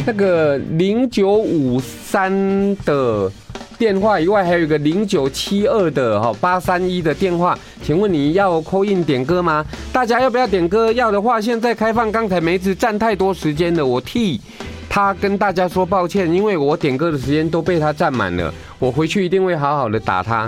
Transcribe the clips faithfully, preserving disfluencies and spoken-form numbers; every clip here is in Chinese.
那个零九五三的电话以外，还有一个零九七二的哈八三一的电话，请问你要 call in 点歌吗？大家要不要点歌？要的话，现在开放。刚才梅子占太多时间了，我替他跟大家说抱歉，因为我点歌的时间都被他占满了。我回去一定会好好的打他，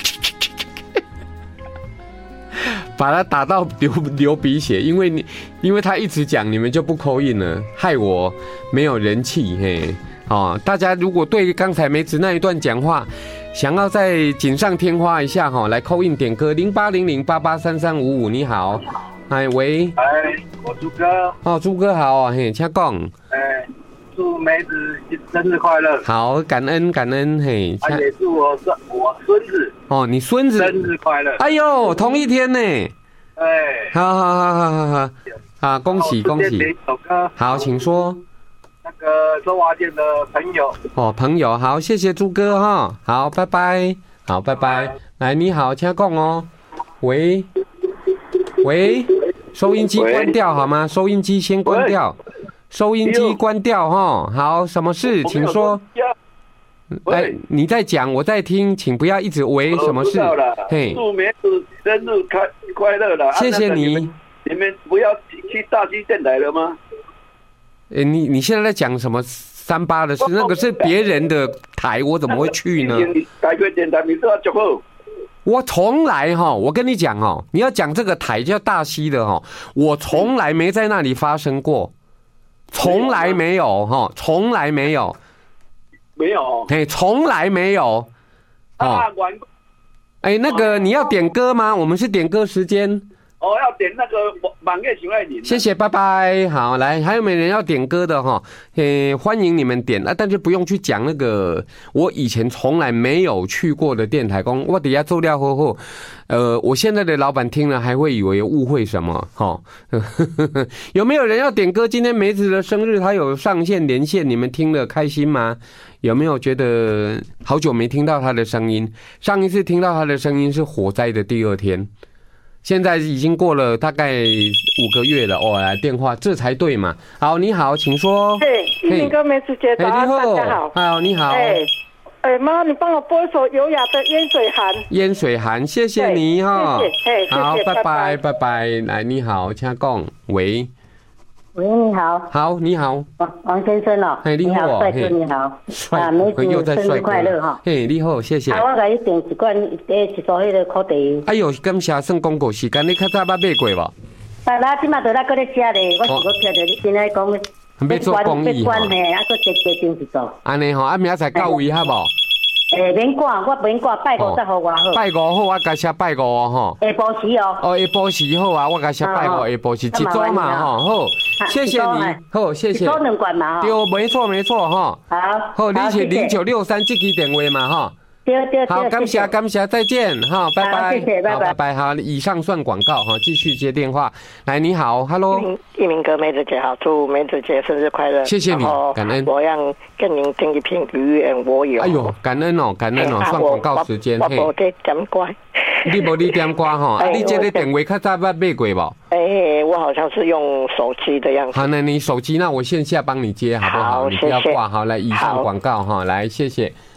把他打到流流鼻血，因为你因为他一直讲，你们就不 call in 了，害我没有人气嘿。哦，大家如果对刚才梅子那一段讲话，想要再锦上添花一下哈，来 call in 点歌零八零零八八三三五五，你好，哎喂， 哎，我朱哥， 哦，朱哥好啊，嘿，请讲， 哎，祝梅子生日快乐， 好，感恩感恩，嘿， 啊，也祝我孙我孙子， 哦，你孙子生日快乐， 哎呦，同一天呢， 哎， 好好好好好好，啊，恭喜恭喜，好，请说。 那个周华健的朋友哦，朋友好，谢谢朱哥哈，好，拜拜，好，拜拜。来，你好，请讲哦。喂，喂，收音机关掉好吗？收音机先关掉，收音机关掉哈。好，什么事？请说。哎，你在讲，我在听，请不要一直喂。什么事？ 嘿，祝梅子生日快快乐了！ 谢谢你。 你们不要去大溪电台了吗？ 欸、你你现在在讲什么三八的事？那个是别人的台，我怎么会去呢？ 台北电台你都要做好。 我从来哈，我跟你讲哦，你要讲这个台叫大溪的哈，我从来没在那里发生过，从来没有哈，从来没有， 没有， 哎，从来没有。 啊， 哎，那个你要点歌吗？我们是点歌时间。 哦，要点那个满月情爱你。 谢谢，拜拜。好，来，还有没有人要点歌的哈？诶，欢迎你们点啊，但是不用去讲那个我以前从来没有去过的电台公，我底下做料后后，呃，我现在的老板听了还会以为误会什么哈？有没有人要点歌？今天梅子的生日，他有上线连线，你们听了开心吗？有没有觉得好久没听到他的声音？上一次听到他的声音是火灾的第二天。现在已经过了大概五个月了哦，来电话这才对嘛。好，你好，请说。 对，一鸣哥梅子姐早安，大家好。 好，你好。 哎，哎妈，你帮我播一首优雅的《烟水寒》。 烟水寒，谢谢你哈。 谢谢， 好，拜拜，拜拜。来，你好，请讲。喂。 喂，你好。 好，你好。 王王先生哦。 嘿，你好， 帅哥你好。啊，梅子生日快乐哈。 嘿，你好，谢谢。 啊，我给你订一罐，诶，一组迄个烤地。 哎呦，感谢算广告时间，你较早捌买过无？ 啊，那即马在那搁咧吃咧，我是搁听着你今仔讲。 要做公益吼。嘿，啊，搁加加订一组。 安尼吼，啊，明仔载到位好无？ 诶，免赶，我免赶，拜五再互我好。 拜五好，我甲写拜五吼。 下晡时哦。 哦，下晡时好啊，我甲写拜五下晡时一组嘛吼，好，谢谢你，好，谢谢。 一组两罐嘛吼。 对，没错没错哈。 好。 好，你是零九六三这支电话嘛哈。 对对对。 好，感谢感谢，再见哈，拜拜。 谢谢，拜拜。 拜拜，好，以上算广告哈，继续接电话。来，你好 ，Hello。 一鸣哥，梅子姐好，祝梅子姐生日快乐！ 谢谢你，感恩。 我让跟您听一篇《鱼言我有》。 哎呦，感恩哦，感恩哦，算广告时间。 我无在点歌。 你无你点歌哈？啊，你这个电话较早捌买过无？ 哎，我好像是用手机的样子。 好，那你手机，那我线下帮你接好不好？你不要挂，好，来以上广告哈，来，谢谢。